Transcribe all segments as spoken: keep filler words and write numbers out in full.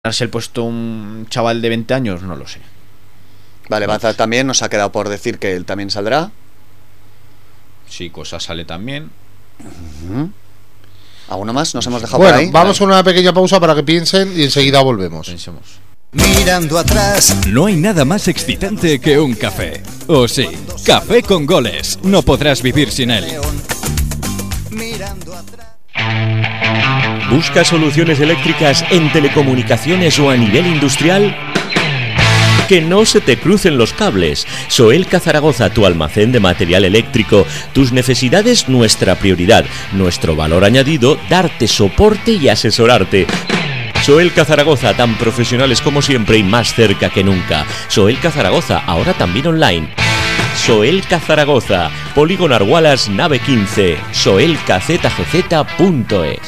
ganarse el puesto un chaval de veinte años, no lo sé. Vale, Banzar también nos ha quedado por decir que él también saldrá. Sí, Cosa sale también. Uh-huh. ¿Alguno más? ¿Nos hemos dejado bueno, por ahí? Vamos con una pequeña pausa para que piensen y enseguida volvemos. Pensemos. Mirando atrás. No hay nada más excitante que un café. ¿O sí? Café con goles. No podrás vivir sin él. Mirando atrás. ¿Buscas soluciones eléctricas en telecomunicaciones o a nivel industrial? Que no se te crucen los cables. Soelca Zaragoza, tu almacén de material eléctrico. Tus necesidades, nuestra prioridad. Nuestro valor añadido, darte soporte y asesorarte. Soelca Zaragoza, tan profesionales como siempre y más cerca que nunca. Soelca Zaragoza, ahora también online. Soelca Zaragoza, Polígono Argualas, nave quince, soelca z g z punto es.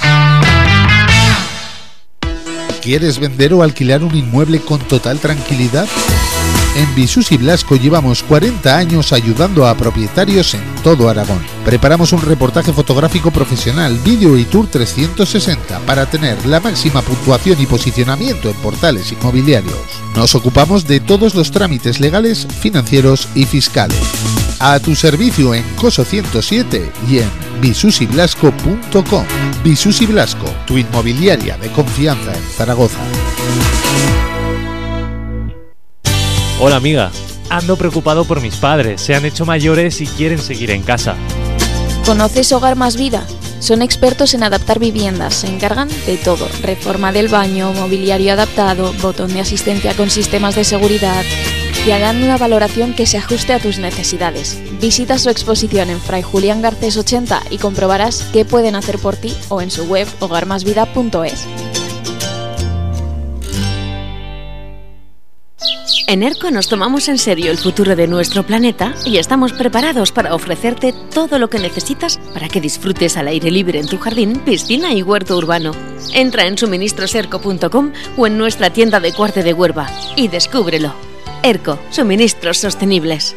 ¿Quieres vender o alquilar un inmueble con total tranquilidad? En Visus y Blasco llevamos cuarenta años ayudando a propietarios en todo Aragón. Preparamos un reportaje fotográfico profesional, vídeo y tour trescientos sesenta para tener la máxima puntuación y posicionamiento en portales inmobiliarios. Nos ocupamos de todos los trámites legales, financieros y fiscales. A tu servicio en Coso ciento siete y en visus y blasco punto com. Visus y Blasco, tu inmobiliaria de confianza en Zaragoza. Hola amiga, ando preocupado por mis padres, se han hecho mayores y quieren seguir en casa. ¿Conoces Hogar Más Vida? Son expertos en adaptar viviendas, se encargan de todo, reforma del baño, mobiliario adaptado, botón de asistencia con sistemas de seguridad. Y harán una valoración que se ajuste a tus necesidades. Visita su exposición en Fray Julián Garcés ochenta y comprobarás qué pueden hacer por ti o en su web hogar más vida punto es. En ERCO nos tomamos en serio el futuro de nuestro planeta y estamos preparados para ofrecerte todo lo que necesitas para que disfrutes al aire libre en tu jardín, piscina y huerto urbano. Entra en suministros erco punto com o en nuestra tienda de Cuarte de Huerva y descúbrelo. ERCO, suministros sostenibles.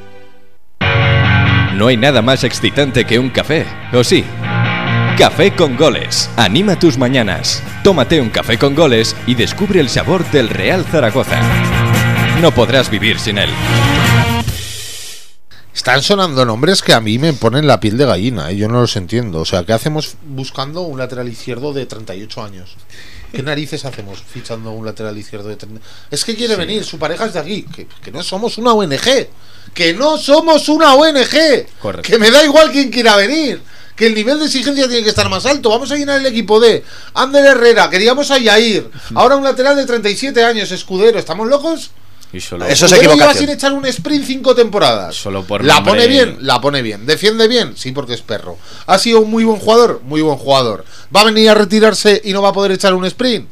No hay nada más excitante que un café, ¿o sí? Café con goles. Anima tus mañanas. Tómate un café con goles y descubre el sabor del Real Zaragoza. No podrás vivir sin él. Están sonando nombres que a mí me ponen la piel de gallina, ¿eh? Yo no los entiendo. O sea, ¿qué hacemos buscando un lateral izquierdo de treinta y ocho años? ¿Qué narices hacemos fichando un lateral izquierdo de treinta? Es que quiere sí. venir, su pareja es de aquí. Que, que no somos una O N G. Que no somos una O N G. Correcto. Que me da igual quién quiera venir. Que el nivel de exigencia tiene que estar más alto. Vamos a llenar el equipo de Ander Herrera, queríamos a Yair. Ahora un lateral de treinta y siete años, Escudero. ¿Estamos locos? Y solo eso es equivocación. Lleva sin echar un sprint cinco temporadas. Solo por la nombre... pone bien, la pone bien. Defiende bien, sí, porque es perro. Ha sido un muy buen jugador, muy buen jugador. ¿Va a venir a retirarse y no va a poder echar un sprint?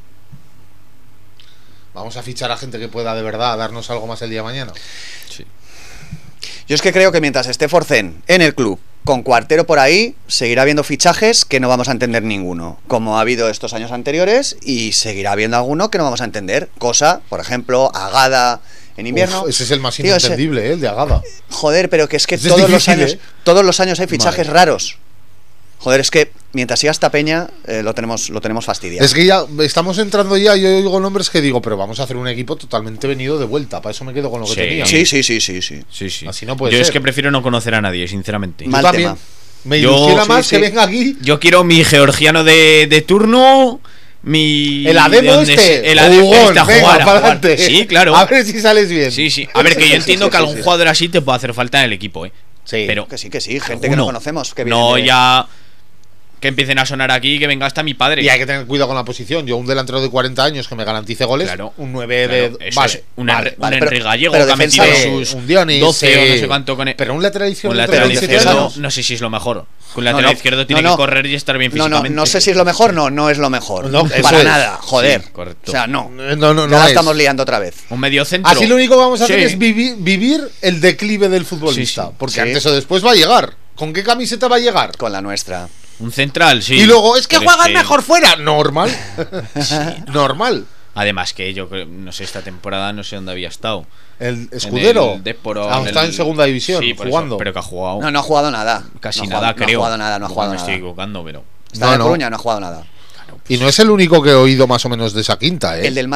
Vamos a fichar a gente que pueda de verdad darnos algo más el día de mañana. Sí. Yo es que creo que mientras esté Forcén en el club, con Cuartero por ahí, seguirá habiendo fichajes que no vamos a entender ninguno, como ha habido estos años anteriores, y seguirá habiendo alguno que no vamos a entender. Cosa, por ejemplo, Agada en invierno. Uf, ese es el más Tío, inentendible, ese... ¿eh? El de Agada. Joder, pero que es que ese todos es difícil, los años, ¿eh? todos los años hay fichajes vale. raros. Joder, es que mientras siga esta peña, eh, lo tenemos lo tenemos fastidiado. Es que ya estamos entrando ya, yo oigo nombres que digo, pero vamos a hacer un equipo totalmente venido de vuelta. Para eso me quedo con lo que sí. tenía. Sí, sí, sí, sí, sí. sí, sí. Así no puede yo ser. es que prefiero no conocer a nadie, sinceramente. Mal yo también. tema. Me ilusiona yo, más sí, que sí. venga aquí. Yo quiero mi georgiano de, de turno, mi... El Ademo este. Se, el Ademo este a venga, jugar, a jugar. Sí, claro. A ver si sales bien. Sí, sí. A ver, que yo entiendo sí, sí, que sí, algún sí. jugador así te puede hacer falta en el equipo, ¿eh? Sí. Pero que sí, que sí. Gente alguno. que no conocemos. Que no, de... ya... Que empiecen a sonar aquí, que venga hasta mi padre. Y hay que tener cuidado con la posición. Yo, un delantero de cuarenta años que me garantice goles, claro, un nueve claro, de. Eso Vale, es un, vale, un vale, Henry pero, Gallego pero que ha metido defensa, sus un Dionis, doce sí. o no sé cuánto con él. Pero un lateral izquierdo, un lateral de izquierdo no, años. no sé si es lo mejor. Un lateral no, no, izquierdo tiene no, no. que correr y estar bien No, físicamente. no, no sé si es lo mejor, no, no es lo mejor. No, para es. nada, joder. Sí, correcto. O sea, no. No, no, no. Ya la es. estamos liando otra vez. Un medio centro. Así lo único que vamos a hacer sí. es vivir, vivir el declive del futbolista. Sí, sí. Porque Sí. antes o después va a llegar. ¿Con qué camiseta va a llegar? Con la nuestra. Un central, sí. Y luego, es que Pero juegan es que... mejor fuera. Normal. Sí, normal. Además que yo creo, no sé, esta temporada no sé dónde había estado. El Escudero. En el Déporo, ah, en está el... en segunda división, sí, por jugando. Eso, pero que ha jugado. No, no ha jugado nada. Casi no nada, jugado, creo. No ha jugado nada, no ha jugado me nada. estoy equivocando, pero. Está no, en no. Coruña, no ha jugado nada. Claro. Y no es el único que he oído más o menos de esa quinta, ¿eh? El del